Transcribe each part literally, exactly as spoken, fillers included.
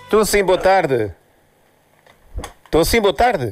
Estou sim, boa tarde. Estou sim, boa tarde.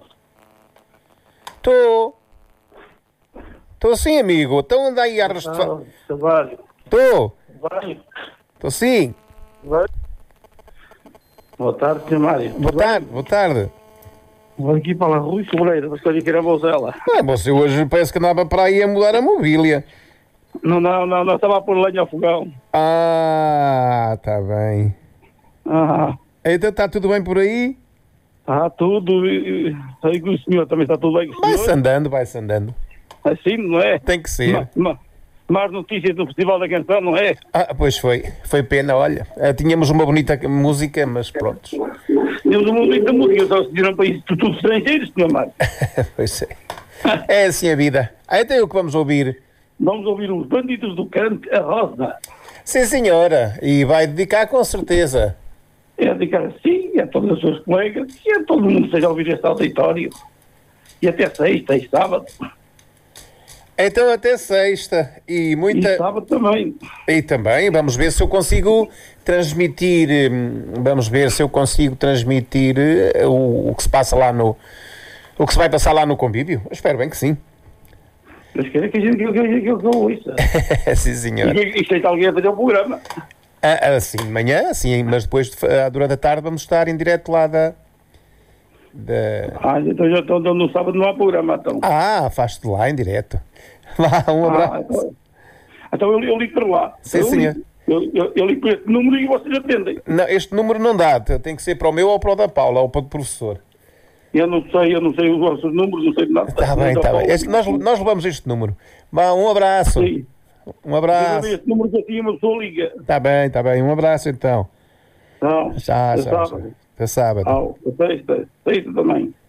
Estou. Estou sim, amigo. Então anda aí a arrastar. Trabalho. Estou. Vai. Estou sim. Vai. Boa tarde, senhor Mário. Boa tarde, boa tarde. Vou aqui para a Rui Sobreira, mas estou aqui a Bozela. Ah, você hoje parece que andava para aí a mudar a mobília. Não, não, não, não, estava a pôr lenha ao fogão. Ah, está bem. Ah, Então está tudo bem por aí? está tudo. e- e- Sei que o senhor também está tudo bem com o Vai-se senhor. andando, vai-se andando. Assim, não é? Tem que ser. Ma- ma- Mais notícias do Festival da Canção, não é? Ah, pois foi. Foi pena, olha. Ah, tínhamos uma bonita música, mas pronto. Temos uma bonita música, só se viram para isso tudo estrangeiros, senhor Mário. Pois é. É assim a vida. Ah, então é o que vamos ouvir. Vamos ouvir os Bandidos do Cante, a Rosa. Sim, senhora. E vai dedicar com certeza. É dedicar assim a todos os seus colegas e a todo mundo que seja a ouvir este auditório. E até sexta e sábado. Então até sexta. E muita... E sábado também. E também vamos ver se eu consigo transmitir, hum, vamos ver se eu consigo transmitir eh, o, o que se passa lá no, o que se vai passar lá no convívio. Eu espero bem que sim. Mas quero que a gente que eu que eu que eu ouça. Sim, senhor. E isto é alguém a fazer o programa. Ah, ah, sim, de manhã, sim, mas depois, de, ah, durante a tarde, vamos estar em direto lá da... da... Ah, então já estou no sábado não há programa, então. Ah, faz-te lá em direto. Lá, um Ah, abraço. então, então eu, eu ligo para lá. Sim, eu senhor. Ligo, eu, eu, eu ligo para este número e vocês atendem. Não, este número não dá, tem que ser para o meu ou para o da Paula, ou para o professor. Eu não sei, eu não sei os vossos números, não sei de nada. Está bem, está bem. Este- nós, nós levamos este número. Vá, um abraço. Sim. Um Eu abraço. este número que assim uma pessoa liga. Está bem, está bem. Um abraço então. Não, Já, é já, já. sábado. Até sábado. Ah, sexta, sexta também.